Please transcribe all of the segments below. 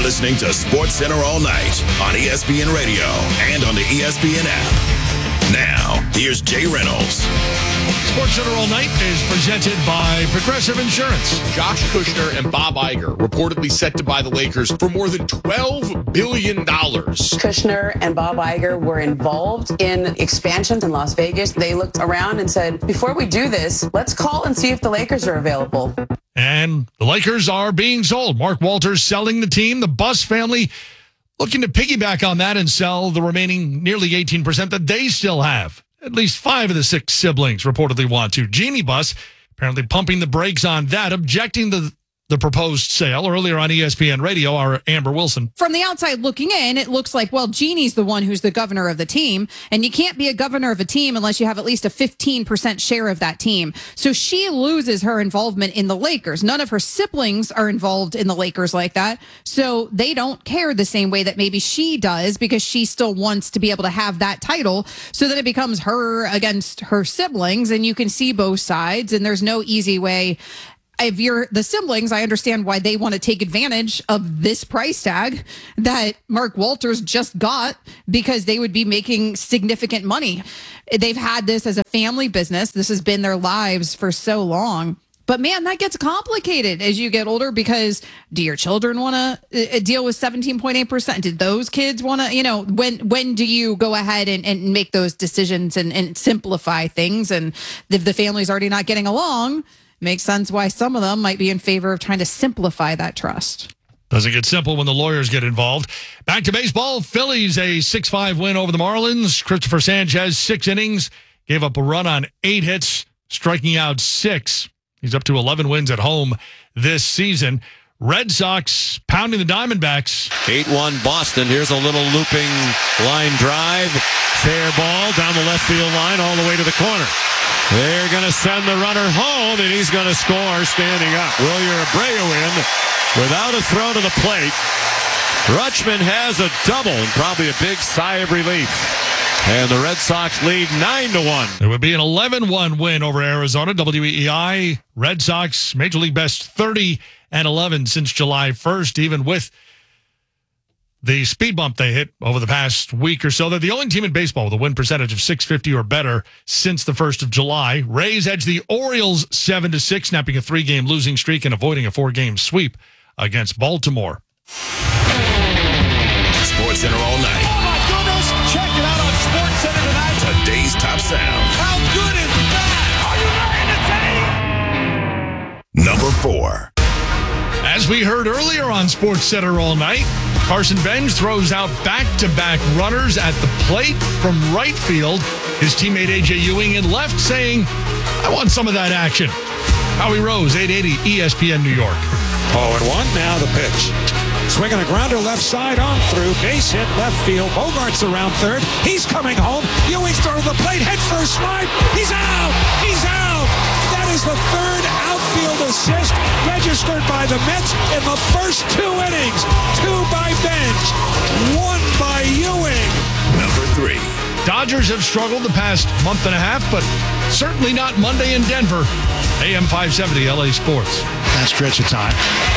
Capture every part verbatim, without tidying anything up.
listening to SportsCenter All Night on E S P N Radio and on the E S P N app. Now, here's Jay Reynolds. SportsCenter All Night is presented by Progressive Insurance. Josh Kushner and Bob Iger reportedly set to buy the Lakers for more than twelve billion dollars. Kushner and Bob Iger were involved in expansions in Las Vegas. They looked around and said, before we do this, let's call and see if the Lakers are available. And the Lakers are being sold. Mark Walters selling the team. The Buss family looking to piggyback on that and sell the remaining nearly eighteen percent that they still have. At least five of the six siblings reportedly want to. Jeannie Buss apparently pumping the brakes on that, objecting to the, the proposed sale. Earlier on E S P N Radio, our Amber Wilson. From the outside looking in, it looks like, well, Jeannie's the one who's the governor of the team, and you can't be a governor of a team unless you have at least a fifteen percent share of that team. So she loses her involvement in the Lakers. None of her siblings are involved in the Lakers like that, so they don't care the same way that maybe she does, because she still wants to be able to have that title, so that it becomes her against her siblings, and you can see both sides, and there's no easy way. If you're the siblings, I understand why they want to take advantage of this price tag that Mark Walters just got, because they would be making significant money. They've had this as a family business. This has been their lives for so long. But man, that gets complicated as you get older, because do your children want to deal with seventeen point eight percent? Did those kids want to, you know, when when do you go ahead and, and make those decisions and, and simplify things? And if the family's already not getting along, makes sense why some of them might be in favor of trying to simplify that trust. Doesn't get simple when the lawyers get involved. Back to baseball. Phillies, a six five win over the Marlins. Christopher Sanchez, six innings, gave up a run on eight hits, striking out six. He's up to eleven wins at home this season. Red Sox pounding the Diamondbacks. eight one Boston. Here's a little looping line drive. Fair ball down the left field line all the way to the corner. They're going to send the runner home, and he's going to score standing up. Wilyer Abreu in without a throw to the plate. Rutschman has a double and probably a big sigh of relief. And the Red Sox lead nine to one. It would be an eleven one win over Arizona. W E I, Red Sox, Major League best thirty and eleven since July first, even with the speed bump they hit over the past week or so. They're the only team in baseball with a win percentage of six fifty or better since the first of July. Rays edge the Orioles seven to six, snapping a three-game losing streak and avoiding a four-game sweep against Baltimore. SportsCenter All Night. Oh, my goodness. Check it out on SportsCenter tonight. Today's top sound. How good is that? Are you ready to take? Number four. As we heard earlier on SportsCenter All Night, Carson Benz throws out back-to-back runners at the plate from right field. His teammate A J Ewing in left saying, I want some of that action. Howie Rose, eight eighty E S P N New York. oh and one, now the pitch. Swinging a grounder left side on through. Base hit left field. Bogart's around third. He's coming home. Ewing's throwing the plate. Head first slide. He's out. He's out. That is the third outfield assist registered by the Mets in the first two innings. Two by Bench. One by Ewing. Number three. Dodgers have struggled the past month and a half, but certainly not Monday in Denver. A M five seventy L A Sports. That stretch of time.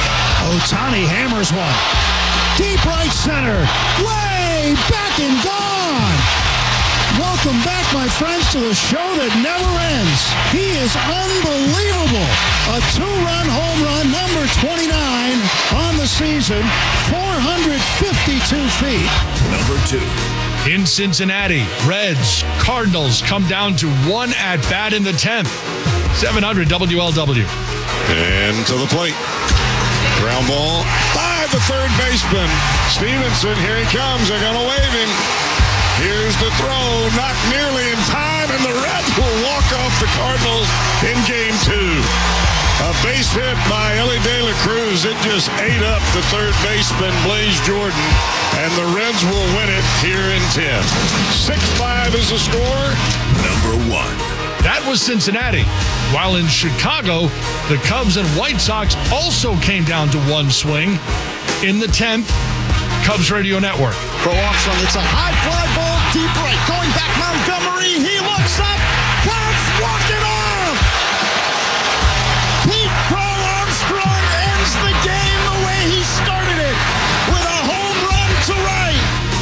Ohtani hammers one. Deep right center. Way back and gone. Welcome back, my friends, to the show that never ends. He is unbelievable. A two-run home run, number twenty-nine on the season. four hundred fifty-two feet. Number two. In Cincinnati, Reds, Cardinals come down to one at-bat in the tenth. seven hundred W L W. And to the plate. Ground ball by the third baseman. Stevenson, here he comes. They're going to wave him. Here's the throw. Not nearly in time, and the Reds will walk off the Cardinals in game two. A base hit by Ellie De La Cruz. It just ate up the third baseman, Blaze Jordan, and the Reds will win it here in ten. six five is the score. Number one. That was Cincinnati. While in Chicago, the Cubs and White Sox also came down to one swing in the tenth. Cubs Radio Network. Crow Armstrong, it's a high fly ball, deep right. Going back, Montgomery, he looks up. Counts, walk it off. Pete Crow Armstrong ends the game the way he started it, with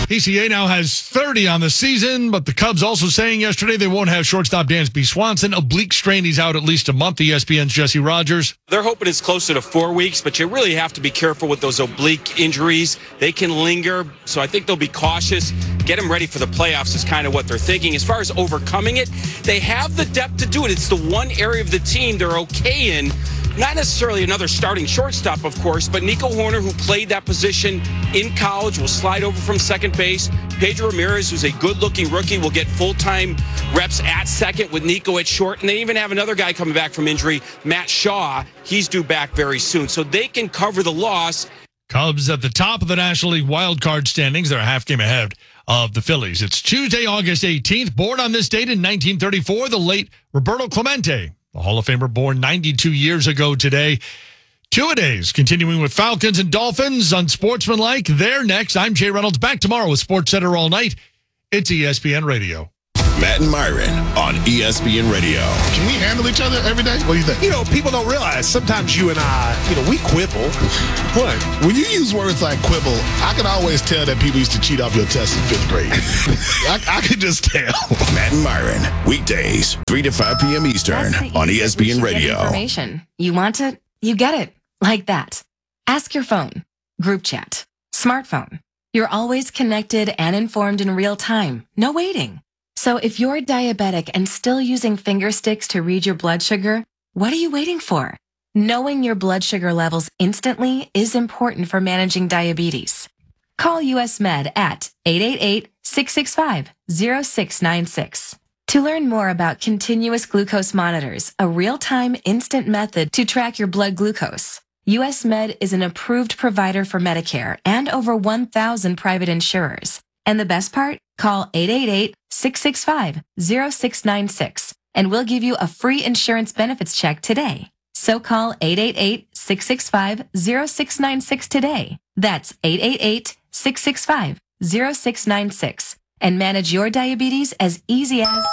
P C A now has thirty on the season, but the Cubs also saying yesterday they won't have shortstop Dansby Swanson. Oblique strain, he's out at least a month. E S P N's Jesse Rogers. They're hoping it's closer to four weeks, but you really have to be careful with those oblique injuries. They can linger, so I think they'll be cautious. Get them ready for the playoffs is kind of what they're thinking. As far as overcoming it, they have the depth to do it. It's the one area of the team they're okay in. Not necessarily another starting shortstop, of course, but Nico Horner, who played that position in college, will slide over from second base. Pedro Ramirez, who's a good-looking rookie, will get full-time reps at second with Nico at short. And they even have another guy coming back from injury, Matt Shaw. He's due back very soon. So they can cover the loss. Cubs at the top of the National League wild card standings. They're a half game ahead of the Phillies. It's Tuesday, August eighteenth. Born on this date in nineteen thirty-four, the late Roberto Clemente, the Hall of Famer born ninety-two years ago today. Two-a-days continuing with Falcons and Dolphins. Unsportsmanlike, they're next. I'm Jay Reynolds, back tomorrow with Sports Center all night. It's E S P N Radio. Matt and Myron on E S P N Radio. Can we handle each other every day? What do you think? You know, people don't realize sometimes you and I, you know, we quibble. What? When you use words like quibble, I can always tell that people used to cheat off your test in fifth grade. I, I can just tell. Matt and Myron, weekdays, three to five p.m. Eastern on E S P N Radio. Information. You want it? You get it. Like that. Ask your phone. Group chat. Smartphone. You're always connected and informed in real time. No waiting. So if you're diabetic and still using finger sticks to read your blood sugar, what are you waiting for? Knowing your blood sugar levels instantly is important for managing diabetes. Call U S Med at eight eight eight, six six five, zero six nine six. To learn more about continuous glucose monitors, a real-time instant method to track your blood glucose, U S Med is an approved provider for Medicare and over one thousand private insurers. And the best part? Call eight eight eight, six six five, zero six nine six and we'll give you a free insurance benefits check today. So call eight eight eight, six six five, zero six nine six today. That's eight eight eight, six six five, zero six nine six and manage your diabetes as easy as...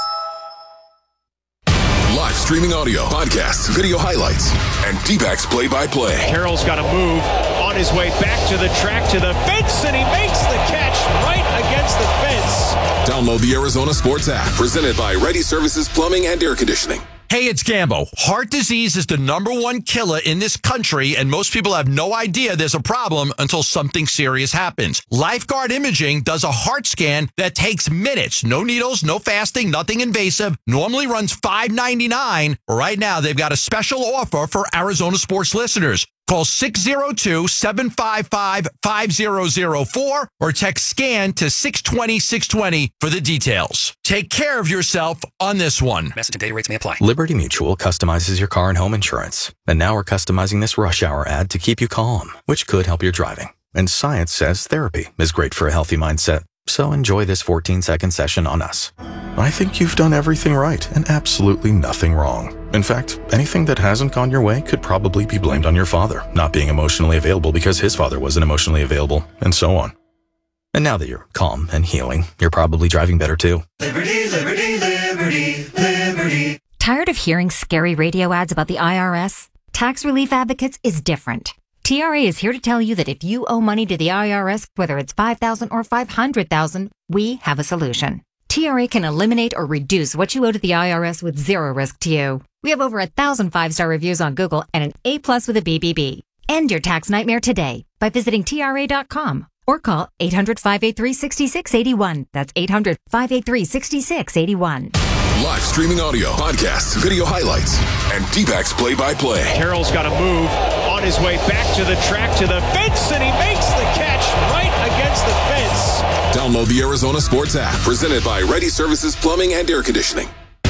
Live streaming audio, podcasts, video highlights, and D-backs play-by-play. Carroll's got to move on his way back to the track, to the fence, and he makes the catch right against the fence. Download the Arizona Sports app, presented by Ready Services Plumbing and Air Conditioning. Hey, it's Gambo. Heart disease is the number one killer in this country, and most people have no idea there's a problem until something serious happens. Lifeguard Imaging does a heart scan that takes minutes. No needles, no fasting, nothing invasive. Normally runs five ninety-nine. Right now, they've got a special offer for Arizona sports listeners. Call six oh two, seven five five, five zero zero four or text SCAN to six two zero, six two zero for the details. Take care of yourself on this one. Message and data rates may apply. Liberty Mutual customizes your car and home insurance. And now we're customizing this rush hour ad to keep you calm, which could help your driving. And science says therapy is great for a healthy mindset. So enjoy this fourteen second session on us. I think you've done everything right and absolutely nothing wrong. In fact, anything that hasn't gone your way could probably be blamed on your father not being emotionally available because his father wasn't emotionally available, and so on. And now that you're calm and healing, you're probably driving better too. Liberty, liberty, liberty, liberty. Tired of hearing scary radio ads about the I R S? Tax Relief Advocates is different. T R A is here to tell you that if you owe money to the I R S, whether it's five thousand dollars or five hundred thousand dollars, we have a solution. T R A can eliminate or reduce what you owe to the I R S with zero risk to you. We have over a thousand five-star reviews on Google and an A plus with a B B B. End your tax nightmare today by visiting T R A dot com or call eight hundred, five eight three, six six eight one. That's eight hundred, five eight three, six six eight one. Live streaming audio, podcasts, video highlights, and D-backs play-by-play. Carroll's got to move on his way back to the track, to the fence, and he makes the catch right against the fence. Download the Arizona Sports app, presented by Ready Services Plumbing and Air Conditioning.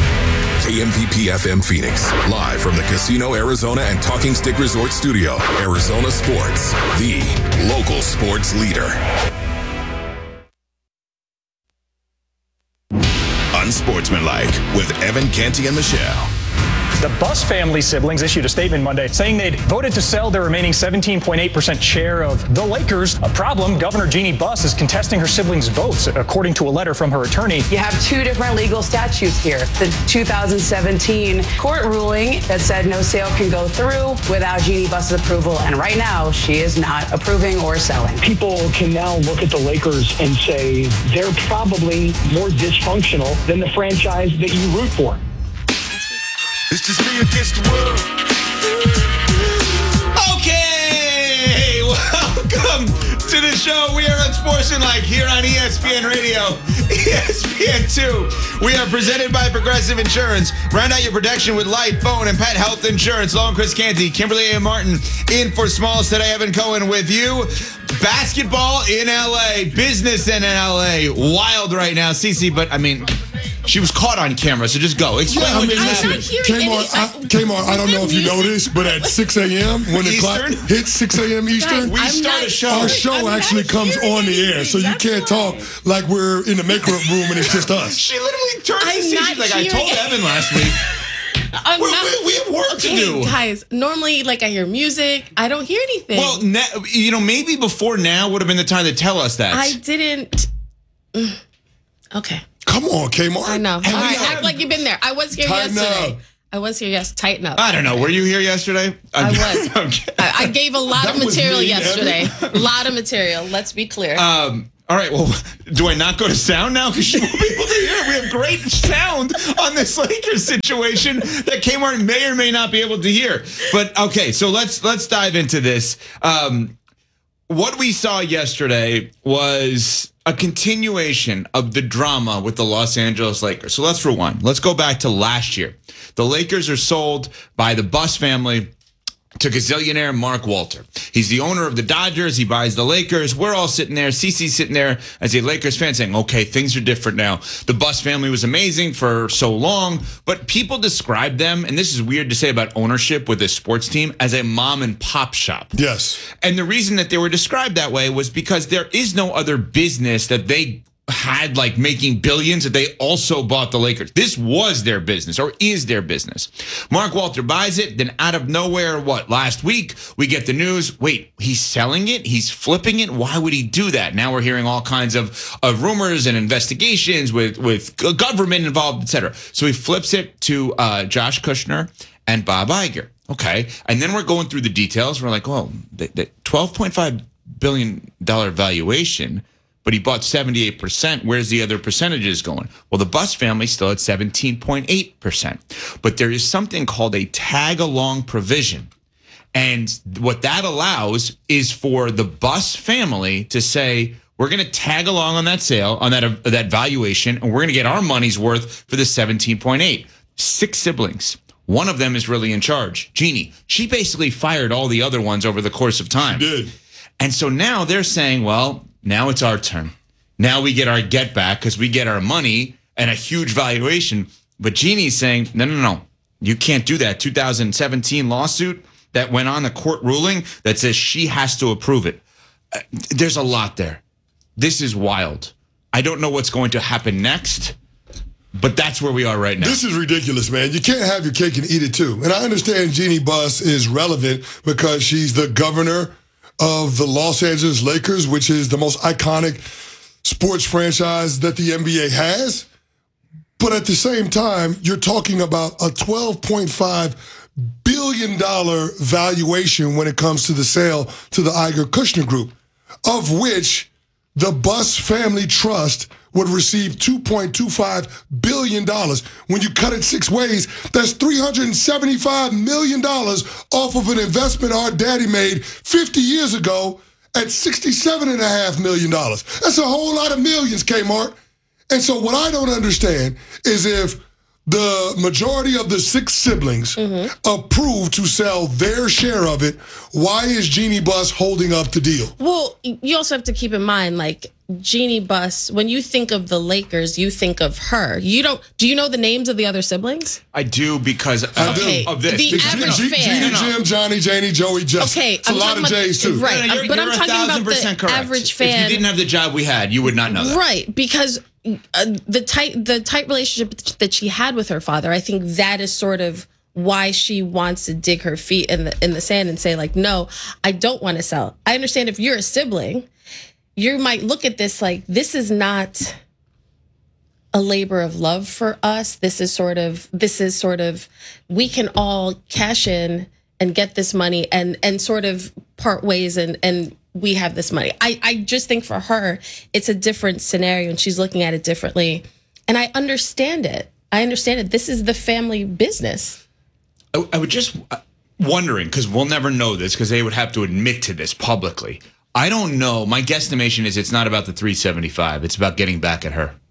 K M V P F M Phoenix, live from the Casino Arizona and Talking Stick Resort Studio. Arizona Sports, the local sports leader. Unsportsmanlike with Evan Canty and Michelle. The Buss family siblings issued a statement Monday saying they'd voted to sell their remaining seventeen point eight percent share of the Lakers. A problem, Governor Jeannie Buss is contesting her siblings' votes, according to a letter from her attorney. You have two different legal statutes here. The two thousand seventeen court ruling that said no sale can go through without Jeannie Buss's approval, and right now she is not approving or selling. People can now look at the Lakers and say they're probably more dysfunctional than the franchise that you root for. It's just me against the world. Okay, welcome to the show. We are Unsportsmanlike here on E S P N Radio, E S P N two. We are presented by Progressive Insurance. Round out your protection with life, phone, and pet health insurance. Lone Chris Canty, Kimberly A. Martin in for Smalls today. Evan Cohen with you. Basketball in L A, business in L A. Wild right now, Cece, but I mean, she was caught on camera, so just go. Explain yeah, I what mean, just listen, Kmart, I, Kmart, I don't know if you know this, but at six a.m. when the clock hits six a.m. Eastern, we start a show. Our show actually comes on the air, so you can't talk like we're in the makeup room and it's just us. She literally turned I'm to see, not she's like, I hearing told it. Evan last week. I'm We're- not- we- we have work to okay, do. guys. Normally, like I hear music, I don't hear anything. Well, na- you know, maybe before now would have been the time to tell us that. I didn't. Mm. Okay. Come on, Kmart. I know. All Hey, we right, got- act like you've been there. I was here Tighten yesterday. up. I was here. Yes, tighten up. I don't know. Were you here yesterday? I was. Okay. I, I gave a lot That of was material mean, yesterday. Evan. A lot of material. Let's be clear. Um, all right. Well, do I not go to sound now? Because you won't be able to hear. We have great sound on this Lakers situation that Kmart may or may not be able to hear. But okay, so let's let's dive into this. Um, what we saw yesterday was a continuation of the drama with the Los Angeles Lakers. So let's rewind. Let's go back to last year. The Lakers are sold by the Buss family to gazillionaire Mark Walter. He's the owner of the Dodgers. He buys the Lakers. We're all sitting there. Cece's sitting there as a Lakers fan saying, okay, things are different now. The Buss family was amazing for so long, but people describe them, and this is weird to say about ownership with a sports team, as a mom and pop shop. Yes. And the reason that they were described that way was because there is no other business that they had like making billions that they also bought the Lakers. This was their business or is their business. Mark Walter buys it. Then out of nowhere, what, last week we get the news, wait, he's selling it? He's flipping it? Why would he do that? Now we're hearing all kinds of, of rumors and investigations with, with government involved, et cetera. So he flips it to uh, Josh Kushner and Bob Iger. Okay. And then we're going through the details. We're like, well, the twelve point five billion dollars valuation, but he bought seventy-eight percent. Where's the other percentages going? Well, the Buss family still at seventeen point eight percent. But there is something called a tag-along provision. And what that allows is for the Buss family to say, we're going to tag along on that sale, on that, uh, that valuation, and we're going to get our money's worth for the seventeen point eight. Six siblings. One of them is really in charge, Jeannie. She basically fired all the other ones over the course of time. She did. And so now they're saying, well, now it's our turn. Now we get our get back because we get our money and a huge valuation. But Jeannie's saying, no, no, no, you can't do that. two thousand seventeen lawsuit that went on, the court ruling that says she has to approve it. Uh, There's a lot there. This is wild. I don't know what's going to happen next, but that's where we are right now. This is ridiculous, man. You can't have your cake and eat it too. And I understand Jeannie Buss is relevant because she's the governor of the Los Angeles Lakers, which is the most iconic sports franchise that the N B A has. But at the same time, you're talking about a twelve point five billion dollars valuation when it comes to the sale to the Iger Kushner Group, of which the Buss Family Trust would receive two point two five billion dollars. When you cut it six ways, that's three hundred seventy-five million dollars off of an investment our daddy made fifty years ago at sixty-seven point five million dollars. That's a whole lot of millions, Kmart. And so what I don't understand is if the majority of the six siblings approve to sell their share of it, why is Jeannie Buss holding up the deal? Well, you also have to keep in mind, like, Jeannie Buss, when you think of the Lakers, you think of her. You don't, do you know the names of the other siblings? I do because of, Okay, of this. the Because- average no, no, fan- Gina, no, no. Jim, Johnny, Janie, Joey, Justin. Okay, it's a I'm lot talking of about- J's too. right, No, no, you're, but you're I'm a talking about thousand the percent correct. average If fan. you didn't have the job we had, you would not know that. Right, because uh, the tight the tight relationship that she had with her father, I think that is sort of why she wants to dig her feet in the in the sand and say like, no, I don't want to sell. I understand if you're a sibling, you might look at this like, this is not a labor of love for us. This is sort of, this is sort of, we can all cash in and get this money and and sort of part ways and and we have this money. I, I just think for her, it's a different scenario and she's looking at it differently. And I understand it. I understand it. This is the family business. I, I would just wondering, because we'll never know this because they would have to admit to this publicly. I don't know. My guesstimation is it's not about the three seventy-five. It's about getting back at her.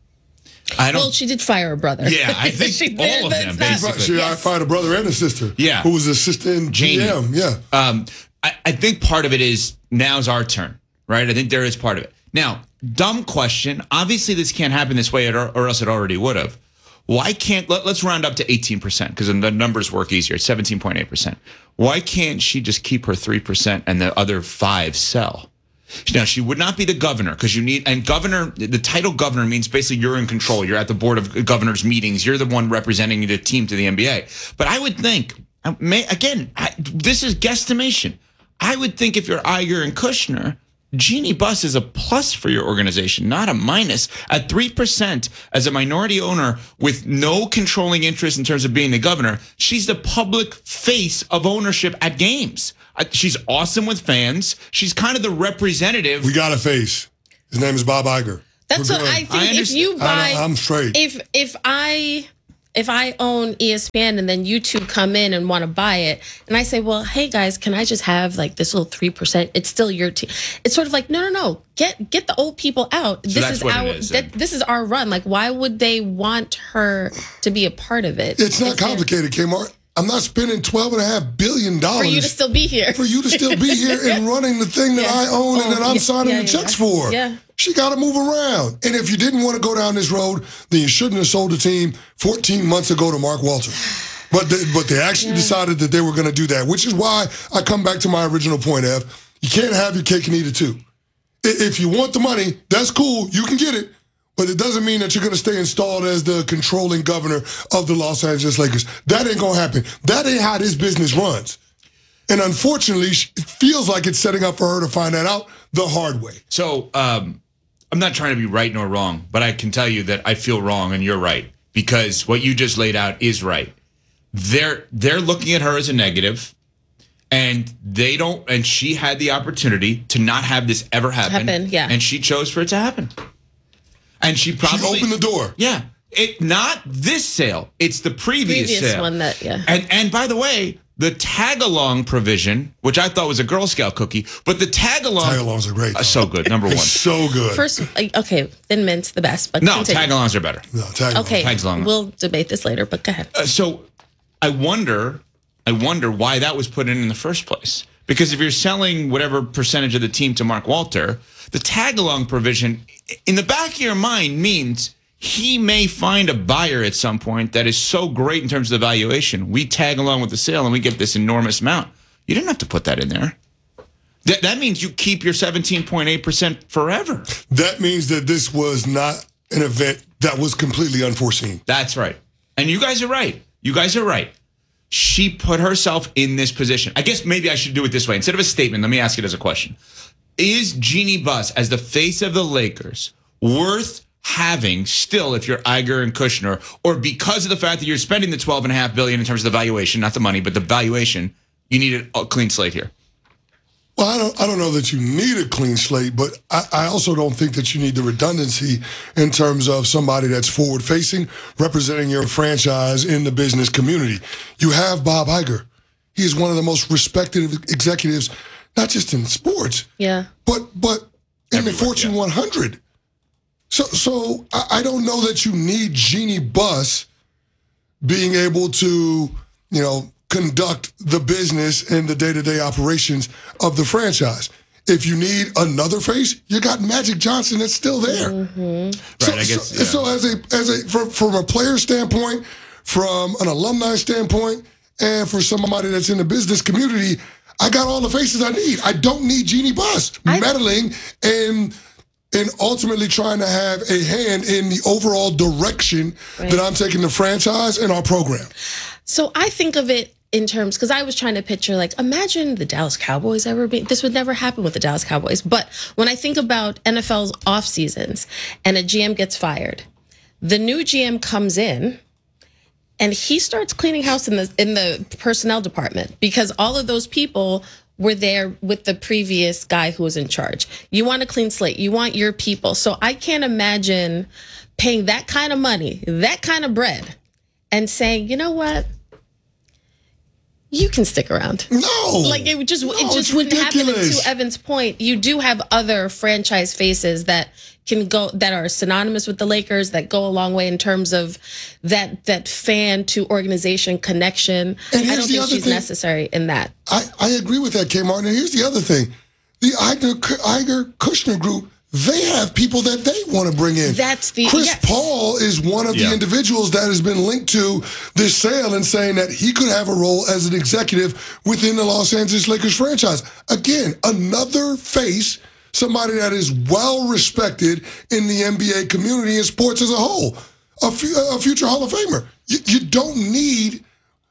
I don't. Well, she did fire her brother. Yeah, I think she all did, of them, not, basically. She yes. fired a brother and a sister. Yeah. Who was assistant G M. Jamie. Yeah. Um, I, I think part of it is now's our turn, right? I think there is part of it. Now, dumb question. Obviously, this can't happen this way or, or else it already would have. Why can't, let, let's round up to eighteen percent because the numbers work easier. It's seventeen point eight percent. Why can't she just keep her three percent and the other five sell? Now, she would not be the governor because you need, and governor, the title governor means basically you're in control. You're at the board of governors meetings. You're the one representing the team to the N B A. But I would think, again, I, this is guesstimation. I would think if you're Iger and Kushner, Jeannie Buss is a plus for your organization, not a minus. At three percent as a minority owner with no controlling interest in terms of being the governor, she's the public face of ownership at games. She's awesome with fans. She's kind of the representative. We got a face. His name is Bob Iger. That's what I think. I if you buy, I I'm straight. If if I if I own E S P N and then you two come in and want to buy it, and I say, well, hey guys, can I just have like this little three percent? It's still your team. It's sort of like, no, no, no. Get get the old people out. So this that's is what our it is, that, this is our run. Like, why would they want her to be a part of it? It's not complicated, Kmart. I'm not spending twelve and a half billion dollars for you to still be here. For you to still be here and running the thing that Yeah. I own Oh, and that I'm yeah, signing yeah, the checks yeah. for. Yeah. She got to move around. And if you didn't want to go down this road, then you shouldn't have sold the team fourteen months ago to Mark Walter. But they, but they actually Yeah. decided that they were going to do that, which is why I come back to my original point, Ev. You can't have your cake and eat it too. I- If you want the money, that's cool. You can get it. But it doesn't mean that you're going to stay installed as the controlling governor of the Los Angeles Lakers. That ain't going to happen. That ain't how this business runs. And unfortunately, it feels like it's setting up for her to find that out the hard way. So um, I'm not trying to be right nor wrong, but I can tell you that I feel wrong and you're right because what you just laid out is right. They're they're looking at her as a negative, and they don't. And she had the opportunity to not have this ever happen. Happen, yeah. And she chose for it to happen. And she probably She opened the door. Yeah. It not this sale. It's the previous, Previous sale. one that yeah. And and by the way, the tag along provision, which I thought was a Girl Scout cookie, but the tag along Tag alongs are great. Uh, so good. Number one. It's so good. First, like, okay, Thin Mint's the best, but no, continue. tag alongs are better. No, tag Okay, Tags along. we'll debate this later, but go ahead. Uh, so I wonder, I wonder why that was put in in the first place. Because if you're selling whatever percentage of the team to Mark Walter, the tag along provision in the back of your mind means he may find a buyer at some point that is so great in terms of the valuation. We tag along with the sale and we get this enormous amount. You didn't have to put that in there. That, that means you keep your seventeen point eight percent forever. That means that this was not an event that was completely unforeseen. That's right. And you guys are right. You guys are right. She put herself in this position. I guess maybe I should do it this way. Instead of a statement, let me ask it as a question. Is Jeannie Buss, as the face of the Lakers, worth having still if you're Iger and Kushner, or because of the fact that you're spending the twelve and a half billion in terms of the valuation, not the money, but the valuation, you need a clean slate here? Well, I don't, I don't know that you need a clean slate, but I, I also don't think that you need the redundancy in terms of somebody that's forward-facing, representing your franchise in the business community. You have Bob Iger. He is one of the most respected executives, not just in sports, Yeah. but but in Everywhere, the Fortune yeah. one hundred. So, so I, I don't know that you need Jeannie Buss being able to, you know, conduct the business and the day-to-day operations of the franchise. If you need another face, you got Magic Johnson that's still there. Mm-hmm. So, Right, I guess, so, yeah. so as a as a from, from a player standpoint, from an alumni standpoint, and for somebody that's in the business community, I got all the faces I need. I don't need Jeannie Buss meddling and and ultimately trying to have a hand in the overall direction Right. that I'm taking the franchise and our program. So I think of it in terms, because I was trying to picture, like, imagine the Dallas Cowboys ever being, this would never happen with the Dallas Cowboys. But when I think about N F L's off seasons and a G M gets fired, the new G M comes in and he starts cleaning house in the in the personnel department, because all of those people were there with the previous guy who was in charge. You want a clean slate. You want your people. So I can't imagine paying that kind of money, that kind of bread, and saying, you know what? You can stick around. No, like it would just no, it just wouldn't happen. And to Evan's point, you do have other franchise faces that can go that are synonymous with the Lakers, that go a long way in terms of that that fan to organization connection. I don't think she's thing. necessary in that. I, I agree with that, K. Martin. And here's the other thing: the Iger, Iger Kushner group. They have people that they want to bring in. That's the Chris yes. Paul is one of yeah. the individuals that has been linked to this sale and saying that he could have a role as an executive within the Los Angeles Lakers franchise. Again, another face, somebody that is well respected in the N B A community and sports as a whole, a, f- a future Hall of Famer. You, you don't need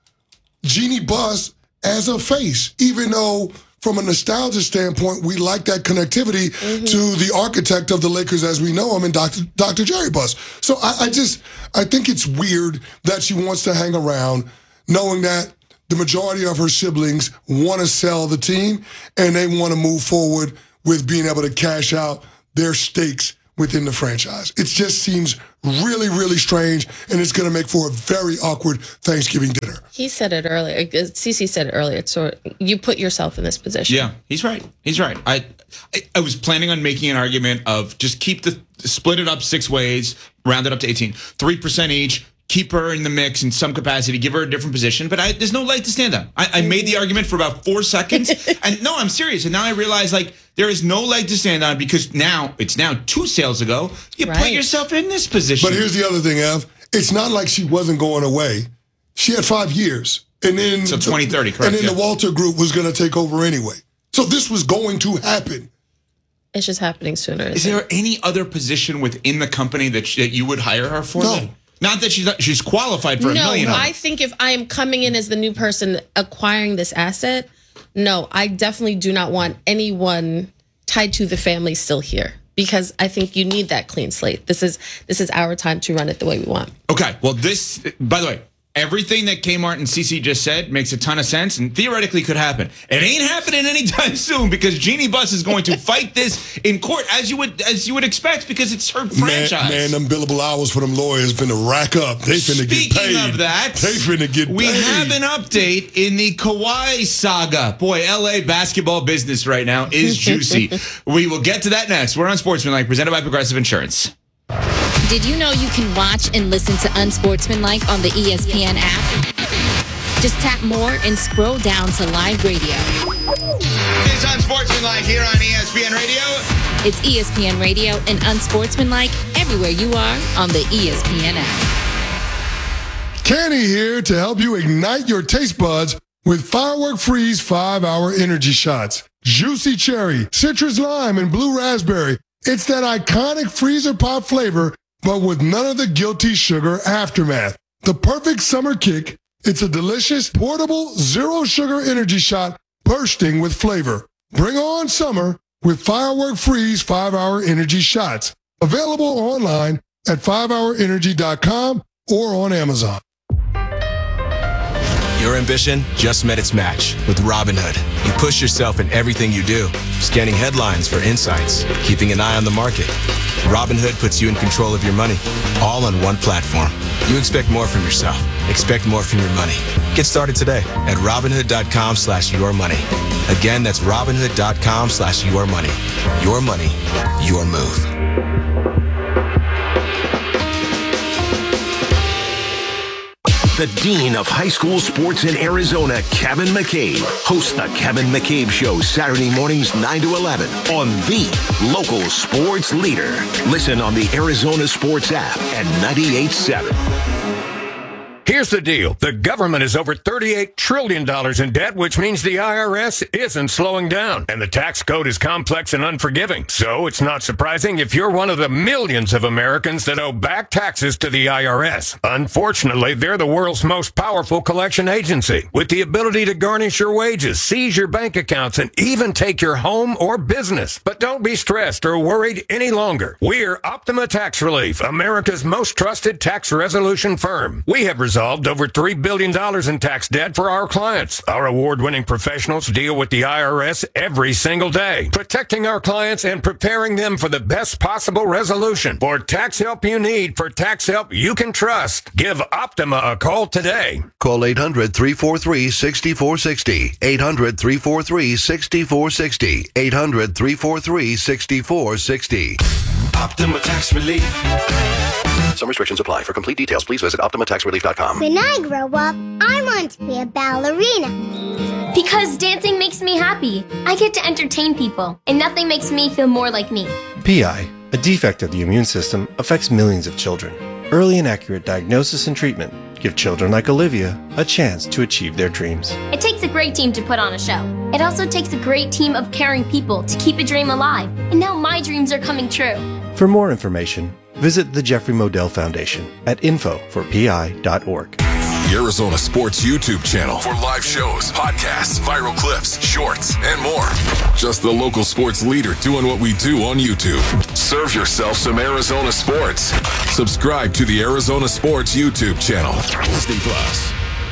Jeannie Buss as a face, even though from a nostalgia standpoint, we like that connectivity mm-hmm. to the architect of the Lakers as we know him, and Doctor Doctor Jerry Buss. So I, I just, I think it's weird that she wants to hang around knowing that the majority of her siblings want to sell the team and they want to move forward with being able to cash out their stakes within the franchise. It just seems really, really strange, and it's going to make for a very awkward Thanksgiving dinner. He said it earlier. Cece said it earlier. So you put yourself in this position. Yeah, he's right. He's right. I, I, I was planning on making an argument of just keep the split it up six ways, round it up to eighteen, three percent each. Keep her in the mix in some capacity, give her a different position, but I, there's no leg to stand on. I, I made the argument for about four seconds, and no, I'm serious. And now I realize, like, there is no leg to stand on because now, it's now two sales ago, you right. put yourself in this position. But here's the other thing, Ev. It's not like she wasn't going away. She had five years. And then so twenty thirty, correct. And then yeah. the Walter Group was going to take over anyway. So this was going to happen. It's just happening sooner. Is there any other position within the company that, that you would hire her for? No. Then? Not that she's not, she's qualified for a no, million. No, I think if I am coming in as the new person acquiring this asset, no, I definitely do not want anyone tied to the family still here, because I think you need that clean slate. This is this is our time to run it the way we want. Okay, well, this, by the way, everything that Kmart and Cece just said makes a ton of sense and theoretically could happen. It ain't happening anytime soon because Jeannie Buss is going to fight this in court as you would as you would expect because it's her franchise. Man, man them billable hours for them lawyers finna rack up. They finna Speaking get paid. Speaking of that, they finna get we paid. We have an update in the Kawhi saga. Boy, L A basketball business right now is juicy. We will get to that next. We're on Sportsmanlike, presented by Progressive Insurance. Did you know you can watch and listen to Unsportsmanlike on the E S P N app? Just tap more and scroll down to live radio. It's Unsportsmanlike here on E S P N Radio. It's E S P N Radio and Unsportsmanlike everywhere you are on the E S P N app. Kenny here to help you ignite your taste buds with Firework Freeze five-hour energy shots. Juicy cherry, citrus lime, and blue raspberry. It's that iconic freezer pop flavor, but with none of the guilty sugar aftermath. The perfect summer kick. It's a delicious, portable, zero-sugar energy shot bursting with flavor. Bring on summer with Firework Freeze five-hour energy shots. Available online at five hour energy dot com or on Amazon. Your ambition just met its match with Robinhood. You push yourself in everything you do, scanning headlines for insights, keeping an eye on the market. Robinhood puts you in control of your money, all on one platform. You expect more from yourself. Expect more from your money. Get started today at Robinhood.com slash your money. Again, that's Robinhood.com slash your money. Your money, your move. The Dean of High School Sports in Arizona, Kevin McCabe, hosts the Kevin McCabe Show Saturday mornings nine to eleven on the local sports leader. Listen on the Arizona Sports app at ninety-eight point seven. Here Here's the deal. The government is over thirty-eight trillion dollars in debt, which means the I R S isn't slowing down. And the tax code is complex and unforgiving. So it's not surprising if you're one of the millions of Americans that owe back taxes to the I R S. Unfortunately, they're the world's most powerful collection agency, with the ability to garnish your wages, seize your bank accounts, and even take your home or business. But don't be stressed or worried any longer. We're Optima Tax Relief, America's most trusted tax resolution firm. We have resolved over three billion dollars in tax debt for our clients. Our award-winning professionals deal with the I R S every single day, protecting our clients and preparing them for the best possible resolution. For tax help you need, for tax help you can trust, give Optima a call today. Call eight hundred, three four three, six four six zero. eight hundred, three four three, six four six zero. eight hundred, three four three, six four six zero. Optima Tax Relief. Some restrictions apply. For complete details, please visit optima tax relief dot com. When I grow up, I want to be a ballerina. Because dancing makes me happy. I get to entertain people, and nothing makes me feel more like me. P I, a defect of the immune system, affects millions of children. Early and accurate diagnosis and treatment give children like Olivia a chance to achieve their dreams. It takes a great team to put on a show. It also takes a great team of caring people to keep a dream alive. And now my dreams are coming true. For more information, visit the Jeffrey Modell Foundation at info for p i dot org. The Arizona Sports YouTube channel for live shows, podcasts, viral clips, shorts, and more. Just the local sports leader doing what we do on YouTube. Serve yourself some Arizona sports. Subscribe to the Arizona Sports YouTube channel. Disney Plus.